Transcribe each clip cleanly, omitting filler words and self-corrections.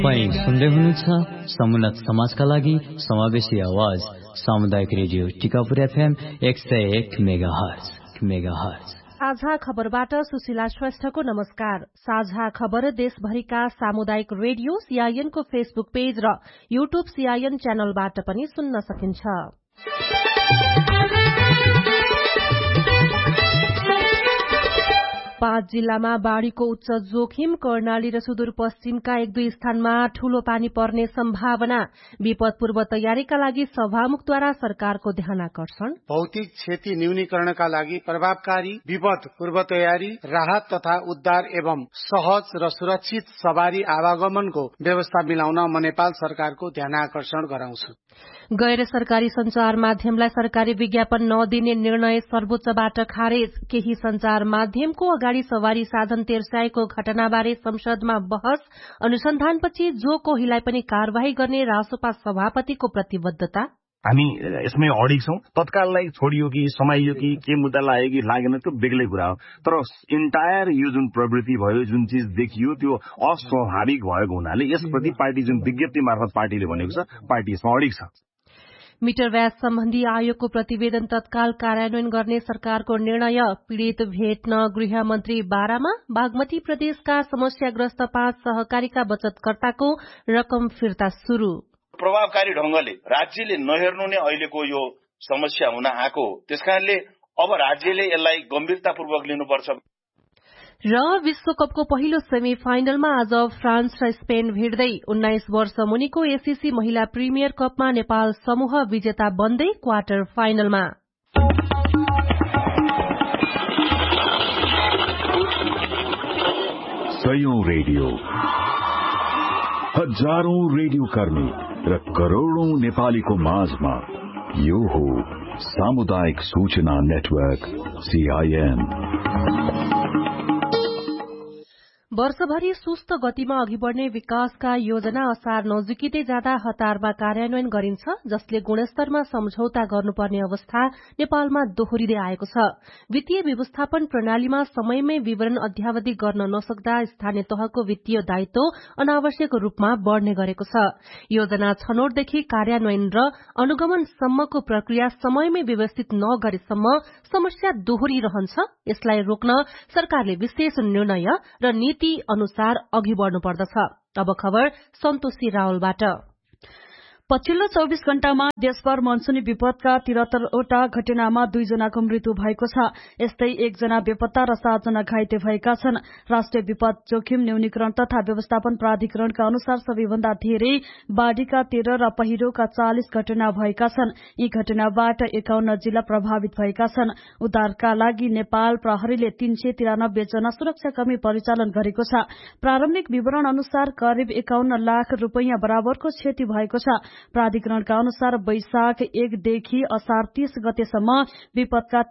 तपाईं सुन्दै हुनुहुन्छ समुन्नत समाजका लागि समावेशी आवाज सामुदायिक रेडियो टिकापुर FM 101 मेगाहर्ज। साझा खबरबाट सुशीला श्रेष्ठको नमस्कार। साझा खबर देशभरिका सामुदायिक रेडियो CIN को फेसबुक पेज र युट्युब CIN च्यानलबाट पनि सुन्न सकिन्छ। पाँच जिल्लामा बाढ़ीको उच्च जोखिम, कर्णाली र सुदूरपश्चिमका 1-2 स्थानमा ठूलो पानी पर्ने सम्भावना। विपद पूर्व तयारीका लागि सभामुखद्वारा सरकारको ध्यानाकर्षण। भौतिक क्षति न्यूनीकरणका लागि प्रभावकारी विपद पूर्व तयारी, राहत तथा उद्धार एवं सहज र सुरक्षित सवारी आवागमनको व्यवस्था मिलाउन म नेपाल सरकारको ध्यानाकर्षण गराउँछु। गैर सरकारी संचार माध्यमलाई सरकारी विज्ञापन नदिने निर्णय सर्वोच्चबाट खारेज। केही संचार माध्यमको अगाडि सवारी साधन तेर्स्याएको घटनाबारे संसदमा बहस। अनुसन्धानपछि जो कोहीलाई पनि कार्यवाही गर्ने रासोपा सभापतिको प्रतिबद्धता। हामी यसमै अडिग छौं। तत्काललाई छोडियो कि समाइयो कि के मुद्दा लाग्यो कि लागेन त्यो बेग्लै कुरा हो। तर इन्टायर यो जुन प्रवृत्ति भयो, जुन चीज देखियो त्यो अस्वाभाविक भएको हुनाले यसप्रति पार्टी जुन विज्ञप्ति मार्फत पार्टीले भनेको छ, पार्टी यसमा अडिग छ। मिटर व्याज सम्बन्धी आयोगको प्रतिवेदन तत्काल कार्यान्वयन गर्ने सरकारको निर्णय। पीड़ित भेट्न गृहमन्त्री बारामा। बागमती प्रदेशका समस्याग्रस्त 5 सहकारीका बचतकर्ताको रकम फिर्ता शुरू। प्रभावकारी ढंगले राज्यले नहेर्नु नै अहिलेको यो समस्या हुन आएको। त्यसकारणले अब राज्यले यसलाई गम्भीरतापूर्वक लिनुपर्छ। र विश्वकपको पहिलो सेमी फाइनलमा आज फ्रान्स र स्पेन भिड्दै। 19 वर्ष मुनिको ACC महिला प्रिमियर कपमा नेपाल समूह विजेता बन्दै क्वार्टर फाइनलमा। सयौं रेडियो, हजारौं रेडियो कर्मी र करोड़ौं नेपालीको माझमा यो हो सामुदायिक सूचना नेटवर्क CIN। वर्षभरि सुस्त गतिमा अघि बढ़ने विकासका योजना असार नजिकिँदै जाँदा हतारमा कार्यान्वयन गरिन्छ, जसले गुणस्तरमा सम्झौता गर्नुपर्ने अवस्था नेपालमा दोहोरिँदै आएको छ। वित्तीय व्यवस्थापन प्रणालीमा समयमै विवरण अध्यावधि गर्न नसक्दा स्थानीय तहको वित्तीय दायित्व अनावश्यक रूपमा बढ़ने गरेको छ। योजना छनौटदेखि कार्यान्वयन र अनुगमनसम्मको प्रक्रिया समयमै व्यवस्थित नगरेसम्म समस्या दोहोरिरहन्छ। यसलाई रोक्न सरकारले विशेष निर्णय र नीति अनुसार अघि बढ़नु पर्दछ। अब खबर सन्तोषी रावलबाट। पछिल्लो 24 घण्टामा देशभर मनसुनी विपदका 73वटा घटनामा 2 जनाको मृत्यु भएको छ। यस्तै 1 जना बेपत्ता र 7 जना घाइते भएका छन्। राष्ट्रिय विपद जोखिम न्यूनीकरण तथा व्यवस्थापन प्राधिकरणका अनुसार सबैभन्दा धेरै बाढ़ीका 13 र पहिरोका 40 घटना भएका छन्। यी घटनाबाट 51 जिल्ला प्रभावित भएका छन्। उद्धारका लागि नेपाल प्रहरीले 393 जना सुरक्षाकर्मी परिचालन गरेको छ। प्रारम्भिक विवरण अनुसार करिब 51 लाख रुपैयाँ बराबरको क्षति भएको छ। प्राधिकरणका अनुसार वैशाख 1 देखि असार 30 गतेसम्म विपदका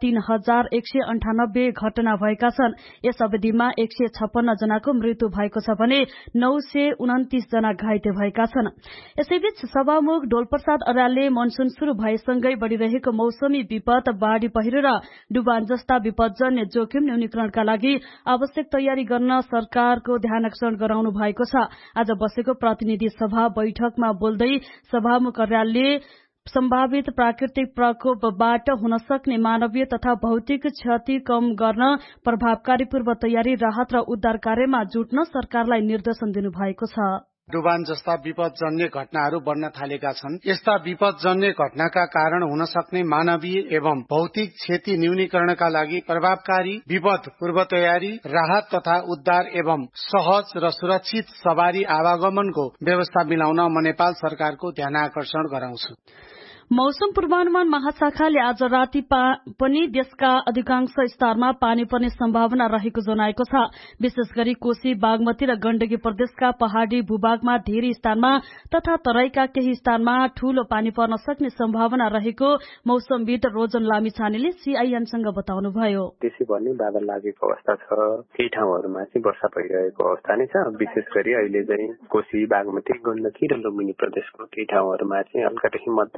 3198 घटना भएका छन्। यस अवधिमा 156 जनाको मृत्यु भएको छ भने 929 जना घाइते भएका छन्। यसैबीच सभामुख डोलप्रसाद अर्यालले मनसुन शुरू भएसँगै बढ़िरहेको मौसमी विपद, बाढ़ी पहिरो र डुबान जस्ता विपदजन्य जोखिम न्यूनीकरणका लागि आवश्यक तयारी गर्न सरकारको ध्यानाकर्षण गराउनु भएको छ। आज बसेको प्रतिनिधि सभा बैठकमा बोल्दै सभामुख अर्यालले सम्भावित प्राकृतिक प्रकोपबाट हुन सक्ने मानवीय तथा भौतिक क्षति कम गर्न प्रभावकारी पूर्व तयारी, राहत र उद्धार कार्यमा जुट्न सरकारलाई निर्देशन दिनुभएको छ। डुबान जस्ता विपदजन्य घटनाहरू बढ्न थालेका छन्। यस्ता विपदजन्य घटनाका कारण हुन सक्ने मानवीय एवं भौतिक क्षति न्यूनीकरणका लागि प्रभावकारी विपद पूर्व तयारी, राहत तथा उद्धार एवं सहज र सुरक्षित सवारी आवागमनको व्यवस्था मिलाउन म नेपाल सरकारको ध्यानाकर्षण गराउँछु। मौसम पूर्वानुमान महाशाखाले आज राति पनि देशका अधिकांश स्थानमा पानी पर्ने सम्भावना रहेको जनाएको छ। विशेष गरी कोशी, बागमती र गण्डकी प्रदेशका पहाड़ी भूभागमा धेरै स्थानमा तथा तराईका केही स्थानमा ठूलो पानी पर्न सक्ने सम्भावना रहेको मौसमविद रोजन लामिछानेले CINसँग बताउनुभयो। त्यसै पनि बादल लागेको अवस्था छ। केही ठाउँहरूमा चाहिँ वर्षा भइरहेको अवस्था नै छ। विशेष गरी अहिले चाहिँ कोशी, बागमती, गण्डकी र लुम्बिनी प्रदेशको केही ठाउँहरूमा चाहिँ हल्कादेखि मध्यम वर्षा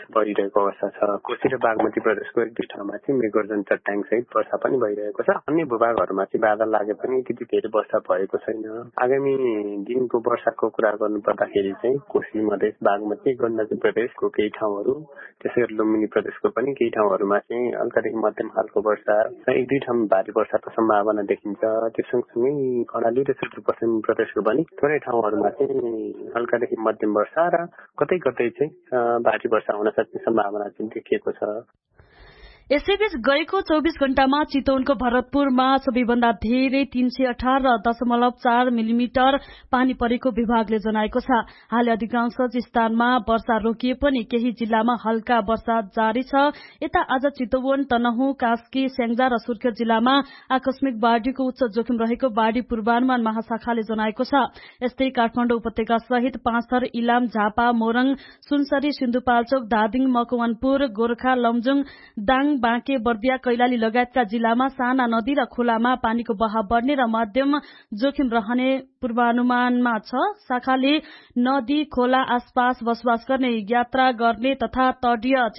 वर्षा भइरहेको अवस्था छ। कोशी र बागमती प्रदेशको एक दुई ठाउँमा चाहिँ मेघगर्जन चट्याङ सहित वर्षा पनि भइरहेको छ। अन्य भूभागहरूमा चाहिँ बादल लागे पनि त्यति धेरै वर्षा भएको छैन। आगामी दिनको वर्षाको कुरा गर्नु पर्दाखेरि चाहिँ कोशी मधेस बागमती गण्डकी प्रदेशको केही ठाउँहरू त्यसै गरी लुम्बिनी प्रदेशको पनि केही ठाउँहरूमा चाहिँ हल्कादेखि मध्यम खालको वर्षा एक दुई ठाउँ भारी वर्षाको सम्भावना देखिन्छ। त्यो सँगसँगै कर्णाली र सुदूरपश्चिम प्रदेशको पनि थोरै ठाउँहरूमा चाहिँ हल्कादेखि मध्यम वर्षा र कतै कतै चाहिँ भारी वर्षा हुन सक्ने सम्भावना चाहिँ देखिएको छ। यसैबीच गएको 24 घण्टामा चितवनको भरतपुरमा सबैभन्दा धेरै 318.4 मिलिमिटर पानी परेको विभागले जनाएको छ। हाल अधिकांश स्थानमा वर्षा रोकिए पनि केही जिल्लामा हल्का वर्षा जारी छ। यता आज चितवन, तनहुँ, कास्की, स्याङ्जा र सुर्खेत जिल्लामा आकस्मिक बाढ़ीको उच्च जोखिम रहेको बाढ़ी पूर्वानुमान महाशाखाले जनाएको छ। यस्तै काठमाडौँ उपत्यका सहित पाँचथर, इलाम, झापा, मोरङ, सुनसरी, सिन्धुपाल्चोक, धादिङ, मकवानपुर, गोर्खा, लमजुङ, दाङ, बाँके, बर्दिया, कैलाली लगायतका जिल्लामा साना नदी र खोलामा पानीको बहाव बढ्ने र मध्यम जोखिम रहने पूर्वानुमानमा छ। शाखाले नदी खोला आसपास बसोबास गर्ने, यात्रा गर्ने तथा तटीय